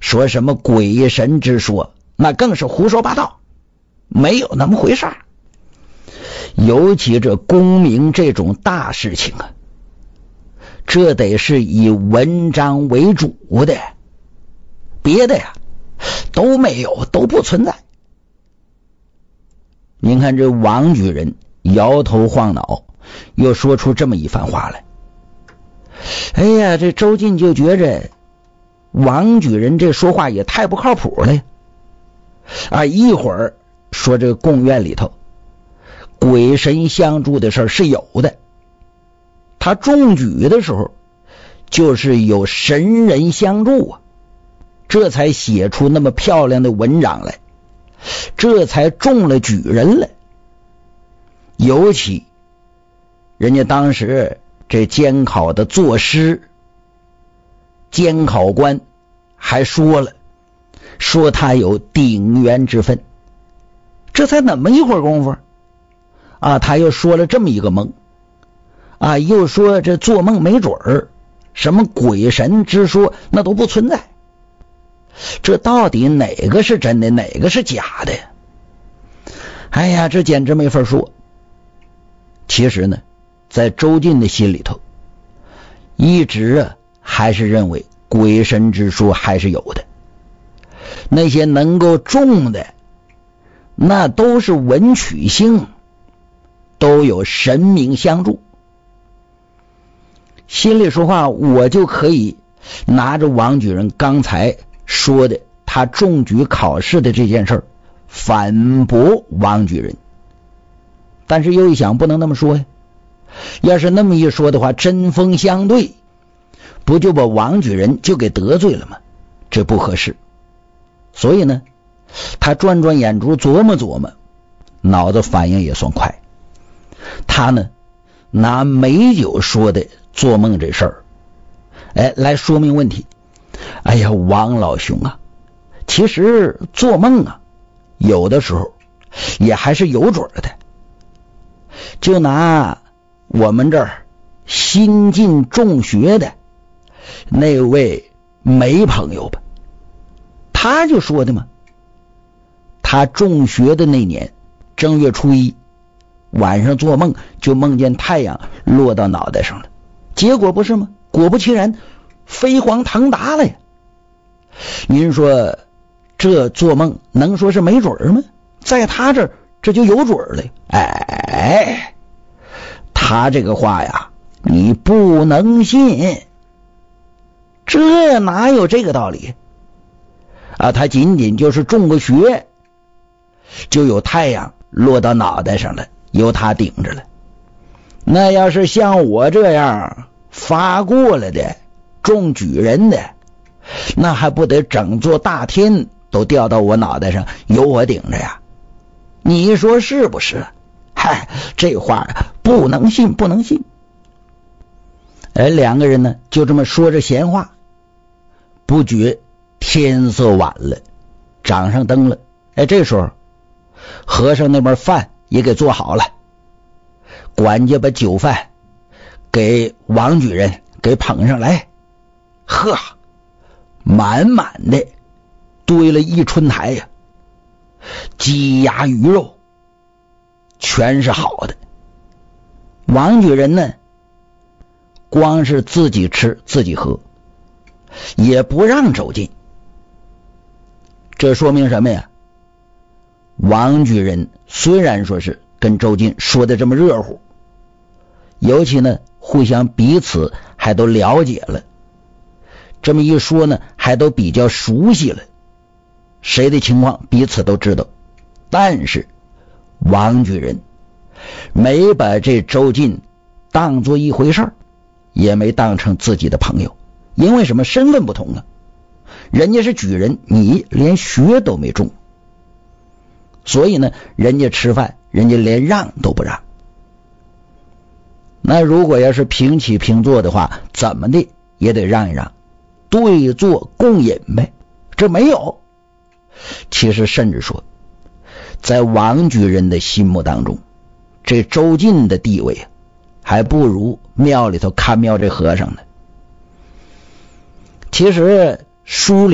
说什么鬼神之说，那更是胡说八道，没有那么回事。尤其这功名这种大事情啊，这得是以文章为主的，别的呀都没有，都不存在。您看这王举人摇头晃脑，又说出这么一番话来。哎呀，这周进就觉着王举人这说话也太不靠谱了呀！一会儿说这个贡院里头鬼神相助的事是有的，他中举的时候就是有神人相助啊，这才写出那么漂亮的文章来，这才中了举人来。尤其人家当时这监考的作诗，监考官还说了，说他有顶元之分。这才那么一会儿功夫他又说了这么一个梦又说这做梦没准儿，什么鬼神之说那都不存在。这到底哪个是真的，哪个是假的呀？哎呀，这简直没法说。其实呢，在周进的心里头一直还是认为鬼神之说还是有的，那些能够中的那都是文曲星，都有神明相助。心里说话，我就可以拿着王举人刚才说的他中举考试的这件事反驳王举人，但是又一想不能那么说呀，要是那么一说的话，针锋相对，不就把王举人就给得罪了吗？这不合适。所以呢，他转转眼珠，琢磨琢磨，脑子反应也算快。他呢拿美酒说的做梦这事儿来说明问题。哎呀，王老兄啊，其实做梦有的时候也还是有准的。就拿我们这儿新进中学的那位梅朋友吧，他就说的嘛，他中学的那年正月初一晚上做梦，就梦见太阳落到脑袋上了，结果不是吗？果不其然，飞黄腾达了呀。您说这做梦能说是没准吗？在他这儿这就有准了。他这个话呀你不能信，这哪有这个道理他仅仅就是中个学，就有太阳落到脑袋上了，由他顶着了。那要是像我这样发过了的中举人的，那还不得整座大天都掉到我脑袋上，由我顶着呀？你说是不是？这话不能信，不能信。两个人呢就这么说着闲话，不觉天色晚了，掌上灯了。这时候和尚那边饭也给做好了，管家把酒饭给王举人给捧上来，满满的堆了一春台呀，鸡鸭鱼肉全是好的。王举人呢光是自己吃自己喝，也不让周进。这说明什么呀？王举人虽然说是跟周进说的这么热乎，尤其呢互相彼此还都了解了，这么一说呢还都比较熟悉了，谁的情况彼此都知道。但是王举人没把这周进当作一回事儿，也没当成自己的朋友。因为什么？身份不同啊，人家是举人，你连学都没中，所以呢人家吃饭人家连让都不让。那如果要是平起平坐的话，怎么的也得让一让，对坐共饮呗。这没有。其实甚至说在王举人的心目当中，这周进的地位还不如庙里头看庙这和尚呢。其实书里